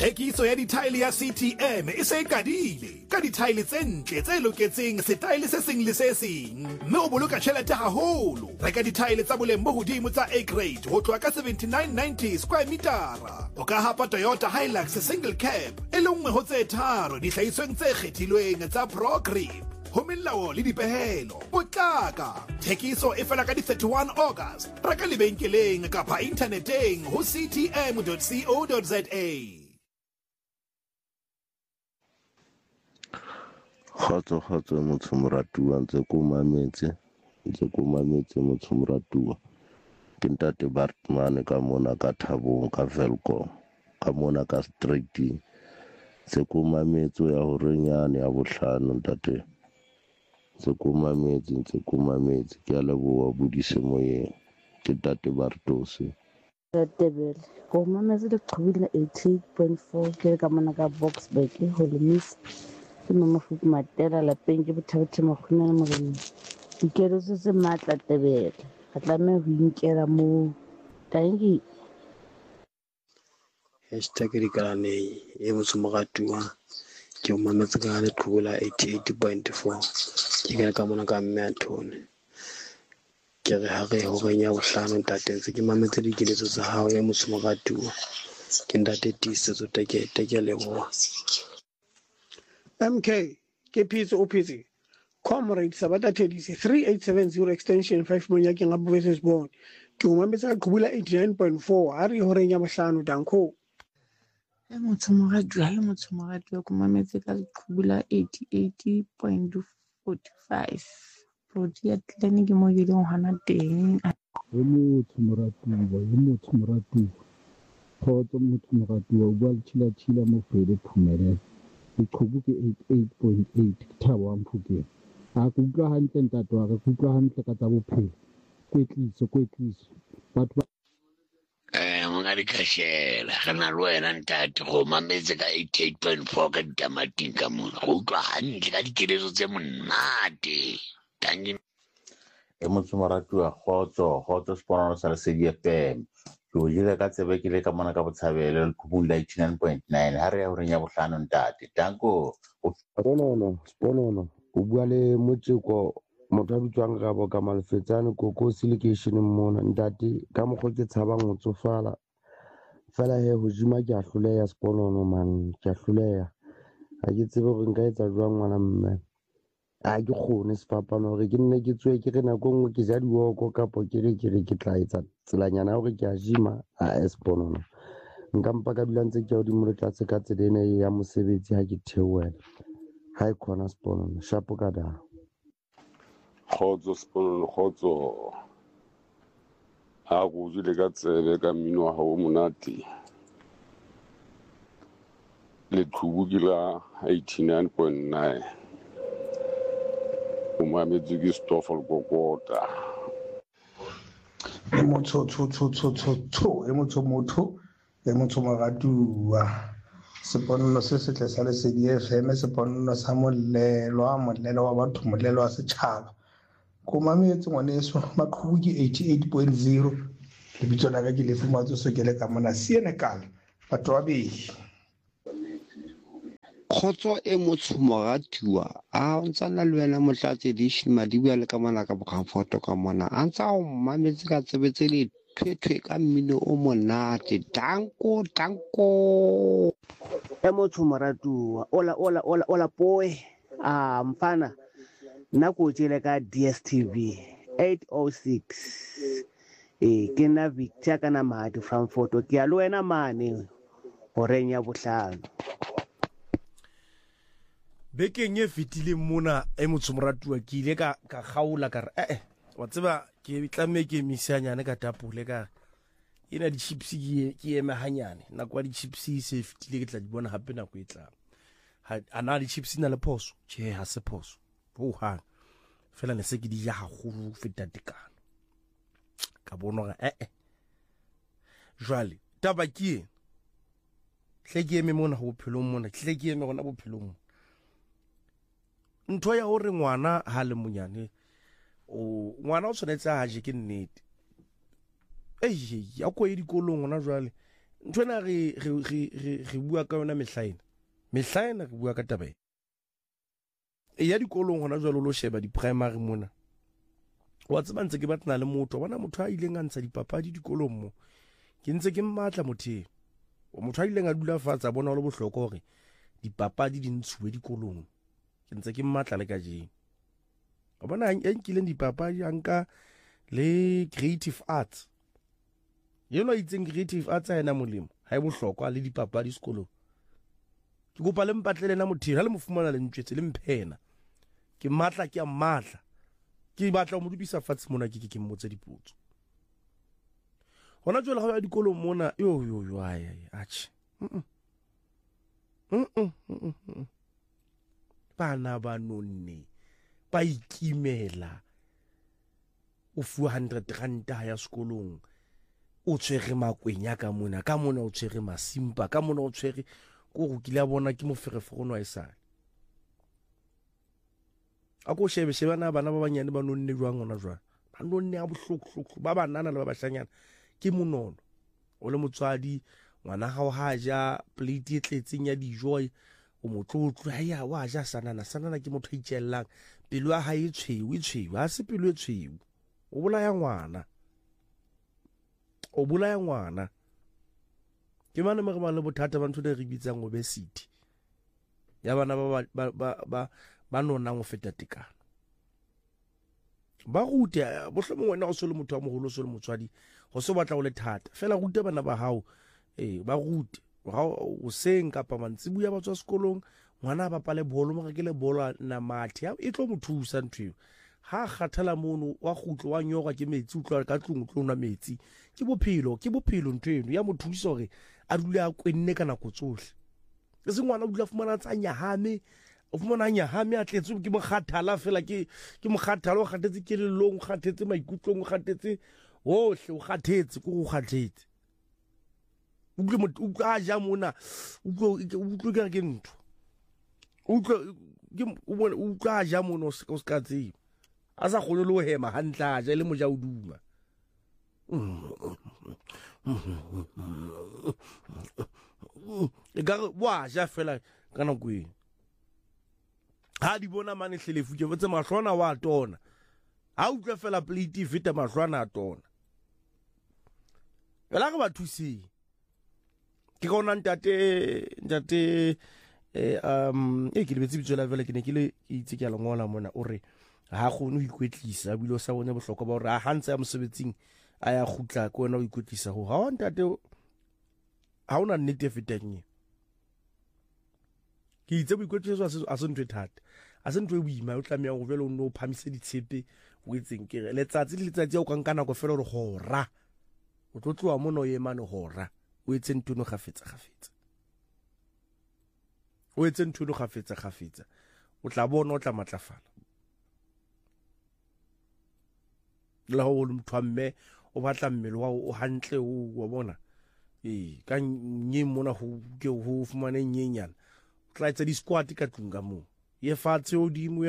Thekiso ya dithaele ya CTM e se kadile ka dithaele tse ntle tse loketseng setaele se seng le se seng, mme o boloka tjhelete haholo. Reka dithaele tsa boleng bo hodimo tsa A grade ho tloha ka 79.90 square metara. O ka hapa Toyota Hilux single cab e le nngwe ho tse tharo dihlahisweng tse kgethilweng tsa Pro Grip. Ho melao le dipehelo potlaka. Thekiso e fela ka di 31 August. Reka lebenkeleng kapa inthaneteng ho ctm.co.za. Kgotso motho moratuwa ntse ko mametse motho moratuwa. Ke ntate Bartman ka mona ka Thabong ka Velkom ka mona ka Street tse ko mametse ya ho renyane ya bohlano ntate. Tse ko mametse ke a leboha budise moyeng ke ntate Bartose. Tebele go mametse le qhubile 88.4 ke ka mona ka Boxburg ho le miss ke Mafuku Matela lapeng ke bothabetse magona mo rena dikelo se matla Tebele ga tlame ho inkela mo tangi #dikalane e motsomogatuwa ke o mametse ka le qhubula 88.4 ke ka mona ka mme Anthony ke re ha re ho renya bohlano ntate ke mametse dikeletso tsa hao ya motsomogatuwa ke ntate tisetso ke leboha. MK ke Pizzo Ophizi Comrade Sabata Tedisi 3870 extension 5 Monyakeng Abu versus Bone ke o mametsa ka qhubula 89.4 ha re ho renya bohlano danko motho moratuwa ko mametse ka qhubula 88.45 proti ya clinic mo ke leng hana teng. motho moratuwa khotso motho moratuwa o bua tshila mo fele phumele diqhubu ke 88.8 thabo Mphukeng a ke utlwa hantle ntate wa re ke utlwa hantle ka tsa bophelo kwetliso batho mongadi khashela ga na le wena ntate go mametse ka 88.4 ka ditamating ka mona go utlwa hantle ka dikeletso tse monate tangi motho moratuwa khotso spono sa Lesedi FM ke o jile ka tsebe ke le ka mona ka botshabelo le khubula 89.9 ha re ya ho renya bohlano ntate tanko spono o bua le motseko motho a bitswang Rabo ka Malefetsane koko selection mona ntate ka mokgo ke tshabang ho tsofala fela he ho jima ke a hloleha spono man ke a hloleha ha ke tsebe hore nka etsa jwang ngwana mme a ke khone sefapano hore ke nne ke tswe ke re nako ngwe ke ja diwoko kapo ke re ke tla etsa tselanyana hore ke a jima a spono nka mpa ka dula ntse ke ya hodimo le tlase ka tselene ya mosebetsi ha ke theohela ha e khona spono shapo ka da khotso spono khotso ha go jile ka tsebe ka mmino wa hao monate le qhubu la 89.9 o mametse ke Stoffel Kokota motho moratuwa seponno se setle sa Lesedi FM seponno sa molelo wa batho molelo wa setjhaba ko mametse ngwaneso maqhubu ke 88.0 lebitso la ka ke lefumatso so ke le ka mona Senegal batho ba behi Khotso e motho moratuwa a ntse na le wena motlatse edition madibua le ka mona ka Bramfoto ka mona a ntse o mametse ka tsebetse le thwethwe ka mmino o monate danko e motho moratuwa ola boy mfana nna ko tshele ka DSTV 806 ke na Victor kana Mahadi Frankfurt ke a le wena mane ho renya bohlano bekeng e fetile mona e motho moratuwa ke ile ka gaula ka re wa tseba ke tlamme ke misanyane ka tapole ka ina di chips ke eme hanyane nako di chips se fetile ke tla di bona hape nako e tla ana di chips na le phoso che ha se phoso ho hang fela ne se ke di ja haholo feta tekano ka bona ga jwale taba ke hle ke eme mona ho bophelong mona hle ke eme gona bophelong ntho ya hore ngwana ha le monyane ngwana o tshwanetse ha je ke nnete ya ko e dikolong ona jwale ntwena re bua ka yona mehlaena re bua ka tabe ya dikolong gona jwalo lo sheba di-primary mona wa tseba ntse ke batlana le motho bona motho a ileng a ntsha dipapadi dikolong mo ke ntse ke mmatla motheo motho a ileng a dula fatshe a bona le bohlokwa hore dipapadi di ntshuwe dikolong ke ntse ke mmatla le ka jeng wa bona ya nkileng dipapadi a nka le creative arts yeno itseng creative arts a ena molemo ha e bohlokwa le dipapadi sekolong ke kopa le mpatlele na motheo ha le mo fumana le ntjwetse le mphena ke matla ke a matla ke batla mo dubisa fatshe mona ke mmotse dipotso hona jwale ga ya dikolong mona yo ai atjhe bana ba nonne ba ikimela o fuwa 100 ranta ya sekolong o tshwere makwenya ka mona o tshwere masimpa ka mona o tshwere ko go kile a bona ke mofereforono a isale a ko shebe bana ba banyane ba nonne jwang ona jwang ba nonne a bohloko ba banana le ba bashanyana ke monono o le motswadi ngwana ga o ha ja plate e tletseng ya dijo o motlotlo ya wa ja sanana ke motho a itšellang pelo ya hae tshweu ha se pelo e tshweu o bolaya ngwana ke mane mo re ba le bothata ba ntho le re bitsang obesity ya bana ba nona go feta tekano ba rute bohlomong wena go se le motho wa mogolo se le motswadi go se batla go le thata fela rute bana ba hao ba rute o seng kapa mantsibuya ba tswa sekolong ngwana ba pale bolo mo rekele bolo na mathe e tlo mothusa ntwe ha kgathala mono wa gutlo wa nyoga ke metsi utlwa ka tlung na metsi ke bophelo ntweno ya mothusa hore a dule a kwenne ka nako tsohle ke se ngwana o dula fumana tsa nyahame o fumana nyahame a tletse ke mokgathala fela ke mokgathala o kgathetse kelellong o kgathetse maikutlong o kgathetse hohle o kgathetse go kgathetse o ka ja mona o ka ke ntho o ka ja mona o ska tseba a sa kgone le ho hema hantle a ja le moja o duma e ka wa ja fela ka nako e ha di bona mane hlelefu ke botse mahlona wa tona ha utlwa fela plate feta mahlwana a tona bela ga ba thusi ke gona ntate ke le betsi bitsola vele ke ne ke le itse ke a lengola mona o re ha gone ho ikwetlisa bile o sa bone bohlokwa ba hore a hantse ya mosebetsing a ya gutla ko wena o ikwetlisa ho ha ntate ha ona nnete feteng ke itse boikwetliso a se ntwe thata a se ntwe boima o tlamea go vele o no phamise ditshepe o etseng ke re letsatsi o ka nka nako fela re hora o tlo tloa mona o yemane hora o etse ntono gafetsa o tla bona o tla matlafala la ho le motho mme o batla mmele wa o hantle o bona ka nye mona ho fumane nyenyana o tla etsa di squat ka tlunga mo ye fatshe odimo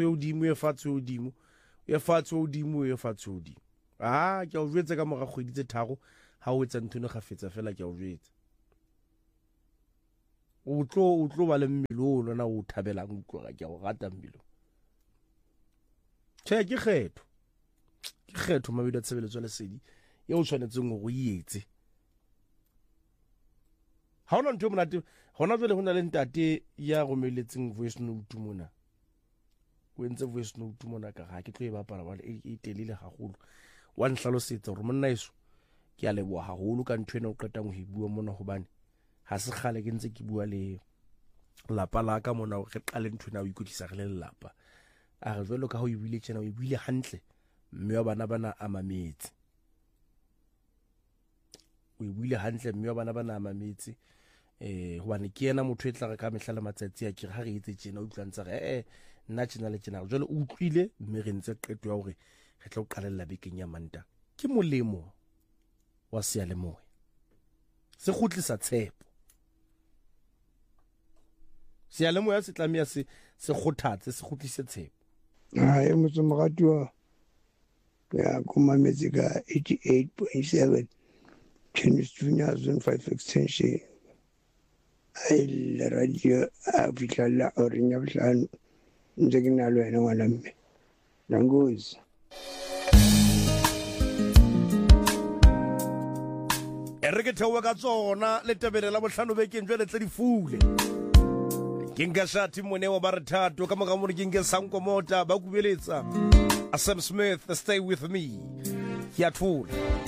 ke o jwetse ka mora kgwedi tse tharo ha o etsa nthono gafetsa fela ke o jwetse o tlo ba le mmele o lona o thabelang o tloga ke o rata mmele ke kgetho mabedi a tshebeletso le sedi ye o tshwanetseng go ietse ha ona ntho monate hona jwale hona le ntate ya romeletseng voice note mona o entse voice note mona ka ga ke tlo e bapala ba e telele haholo wa nhlalosetsa hore monna iso ke a leboha haholo ka ntho ena o qetang ho bua mona hobane ha se kgale ke ntse ke bua le lapa la ka mona re qale ntho ena o ikotlisa re le lelapa a re jwalo ka ho ibile tjena o ibile hantle mme wa bana a mametse o ibile hantle mme wa bana a mametse hobane ke yena motho e tla re ka mehla le matsatsi a ke ha re etse tjena o utlwantsa re nna tjena le tjena jwale o utlwile mme re ntse qeto ya hore re tla o qalella bekeng ya manta ke molemo wa sealemoya se khutlisa tshepo sealemoya se tlamea se kgothatse se khutlise tshepo e motsomogatiwa ya go mametse ka 88.7 Tennis Junior Zone 5 extension le radio a fitlhella oreng ya bohlano ntse ke na le wena ngwana mme nangozi re ke theowe ka tsona le tebele la bohlano bekeng jwale tle di fule ke nka shati moneo ba re thato ka moga mone ke nke sanko mota ba kubeletsa a Sam Smith, stay with me. Ke a thula.